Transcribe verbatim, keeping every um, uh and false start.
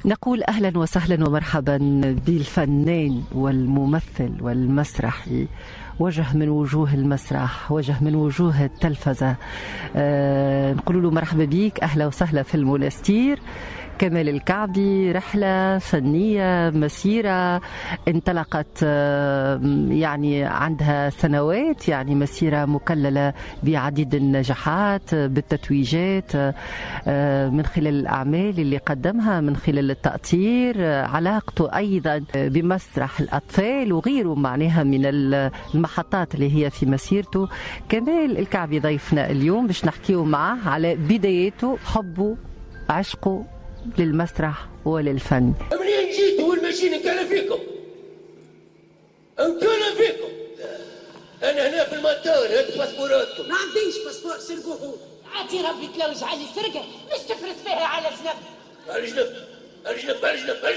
نقول أهلا وسهلا ومرحبا بالفنان والممثل والمسرحي، وجه من وجوه المسرح، وجه من وجوه التلفزة. أه نقول له مرحبا بيك، أهلا وسهلا في المونستير. كمال الكعبي، رحلة فنية، مسيرة انطلقت يعني عندها سنوات، يعني مسيرة مكللة بعديد النجاحات بالتتويجات من خلال الأعمال اللي قدمها، من خلال التأطير، علاقته أيضا بمسرح الأطفال وغيره معناها من المحطات اللي هي في مسيرته. كمال الكعبي ضيفنا اليوم باش نحكيه معه على بداياته، حبه، عشقه للمسرح وللفن. منين جيتوا والماشيين كان فيكم؟ كان فيكم؟ أنا هنا في المطار، هات باسبوراتكم. ما عنديش باسبور، سرقوه. عادي ربي تلوج علي سرقة، مش تفرس فيها على جنب. على جنب، على جنب، على جنب.